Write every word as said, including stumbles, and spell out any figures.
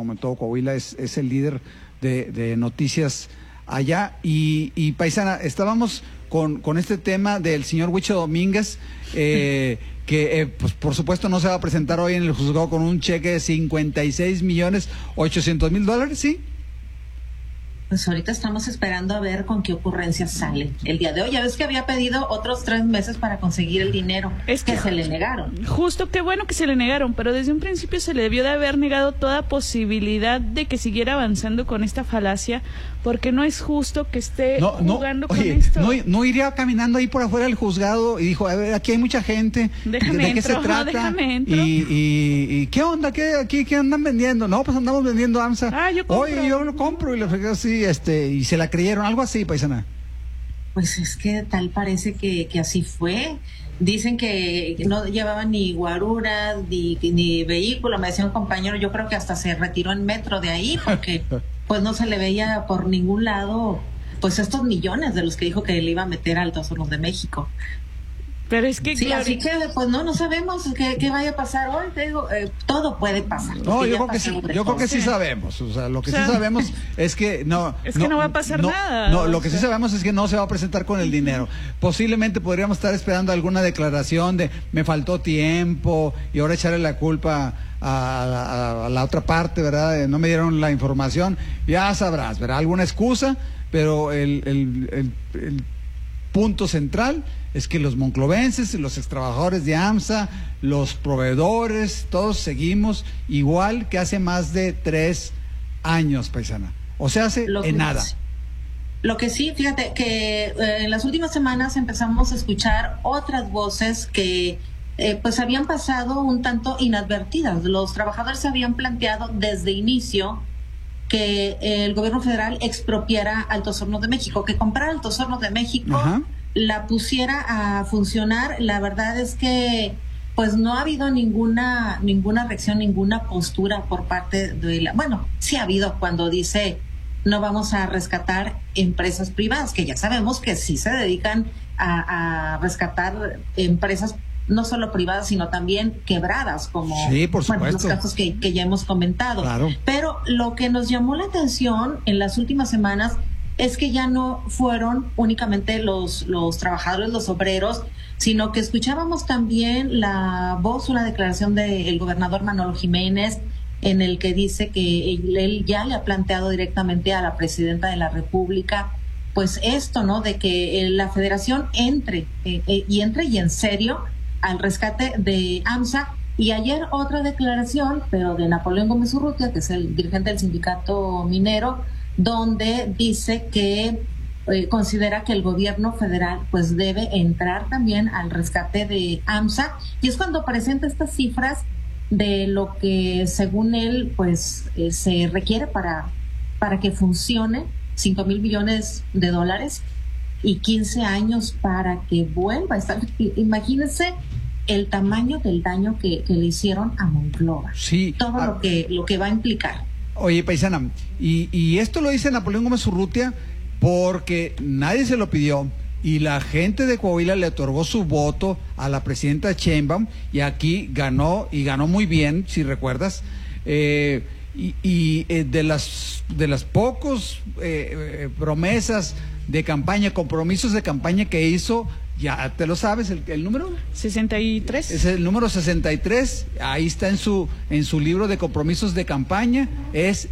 como en todo Coahuila, es, es el líder de, de noticias allá. Y, y paisana, estábamos con, con este tema del señor Huicho Domínguez, eh, que eh, pues por supuesto no se va a presentar hoy en el juzgado con un cheque de cincuenta y seis millones ochocientos mil dólares, ¿sí? Pues ahorita estamos esperando a ver con qué ocurrencias sale el día de hoy. Ya ves que había pedido otros tres meses para conseguir el dinero, es que, que se le negaron. Justo, qué bueno que se le negaron, pero desde un principio se le debió de haber negado toda posibilidad de que siguiera avanzando con esta falacia, porque no es justo que esté no, jugando no, oye, con esto. No, no iría caminando ahí por afuera del juzgado y dijo, a ver, aquí hay mucha gente, déjame ¿de qué entro, se trata? Déjame entro. Y, y, y ¿qué onda? ¿Qué, aquí, ¿Qué andan vendiendo? No, pues andamos vendiendo AMSA. Ah, yo compro. Oye, yo lo compro y le fregué así, este, y se la creyeron, algo así, paisana. Pues es que tal parece que, que así fue. Dicen que no llevaban ni guaruras, ni, ni vehículo, me decía un compañero, yo creo que hasta se retiró en metro de ahí, porque pues no se le veía por ningún lado pues estos millones de los que dijo que le iba a meter a Altos Hornos de México. Pero es que, sí, Gloria, así que pues no, no sabemos qué, qué vaya a pasar hoy, te digo, eh, todo puede pasar. No, yo creo que sí, yo creo que sí sabemos, o sea, lo que o sea, sí sabemos es que no... Es no, que no va a pasar no, nada. No, lo que sí sabemos es que no se va a presentar con el dinero. Posiblemente podríamos estar esperando alguna declaración de me faltó tiempo y ahora echarle la culpa a, a, a la otra parte, ¿verdad? No me dieron la información, ya sabrás, ¿verdad? Alguna excusa, pero el, el, el, el punto central es que los monclovenses, los extrabajadores de AMSA, los proveedores, todos seguimos igual que hace más de tres años, paisana. O sea, hace lo en nada. Sí. Lo que sí, fíjate que eh, en las últimas semanas empezamos a escuchar otras voces que eh, pues habían pasado un tanto inadvertidas. Los trabajadores se habían planteado desde inicio que el gobierno federal expropiara Altos Hornos de México, que comprara Altos Hornos de México, ajá, la pusiera a funcionar. La verdad es que pues no ha habido ninguna ninguna reacción, ninguna postura por parte de la... Bueno, sí ha habido cuando dice no vamos a rescatar empresas privadas, que ya sabemos que sí se dedican a, a rescatar empresas no solo privadas, sino también quebradas, como sí, por bueno, los casos que, que ya hemos comentado. Claro. Pero lo que nos llamó la atención en las últimas semanas es que ya no fueron únicamente los, los trabajadores, los obreros, sino que escuchábamos también la voz, una declaración del gobernador Manolo Jiménez, en el que dice que él, él ya le ha planteado directamente a la presidenta de la República, pues esto, ¿no? De que eh, la federación entre, eh, eh, y entre y en serio, al rescate de AMSA. Y ayer otra declaración, pero de Napoleón Gómez Urrutia, que es el dirigente del sindicato minero, donde dice que eh, considera que el gobierno federal pues debe entrar también al rescate de AMSA, y es cuando presenta estas cifras de lo que según él pues eh, se requiere para, para que funcione, cinco mil millones de dólares y quince años para que vuelva a estar. Imagínense el tamaño del daño que, que le hicieron a Monclova. Sí. Todo a... lo que lo que va a implicar. Oye, paisana, y, y esto lo dice Napoleón Gómez Urrutia porque nadie se lo pidió y la gente de Coahuila le otorgó su voto a la presidenta Sheinbaum y aquí ganó, y ganó muy bien, si recuerdas, eh, y, y eh, de las de las pocos eh, eh, promesas de campaña, compromisos de campaña que hizo, ya te lo sabes, el, el número sesenta y tres. Es el número sesenta y tres, ahí está en su en su libro de compromisos de campaña, es